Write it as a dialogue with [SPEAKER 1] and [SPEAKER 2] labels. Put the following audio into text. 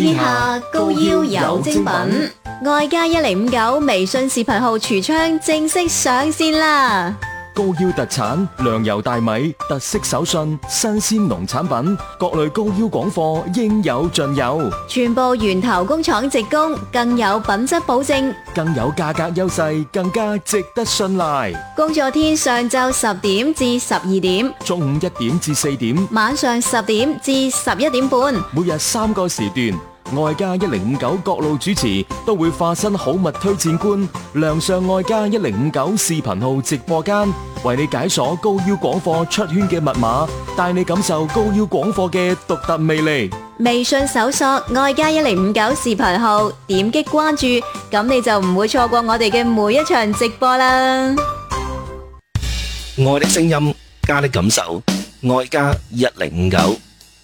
[SPEAKER 1] 天下高腰有精品，愛家1059微信視頻號櫥窗正式上線啦！
[SPEAKER 2] 高腰特產糧油大米，特色手信，新鮮農產品，各類高腰廣貨應有盡有，
[SPEAKER 1] 全部源頭工廠直供，更有品質保證，
[SPEAKER 2] 更有價格優勢，更加值得信賴。
[SPEAKER 1] 工作天上晝10點至12點，
[SPEAKER 2] 中午1點至4點，
[SPEAKER 1] 晚上10點至11點半，
[SPEAKER 2] 每日3個時段。愛家1059各路主持都會化身好物推薦官，亮相愛家1059視頻號直播間，為你解鎖高腰廣貨出圈嘅密碼，帶你感受高腰廣貨嘅獨特魅力。
[SPEAKER 1] 微信搜索愛家1059視頻號，點擊關注，咁你就唔會錯過我哋嘅每一場直播啦。
[SPEAKER 3] 愛的聲音，家的感受，愛家1059。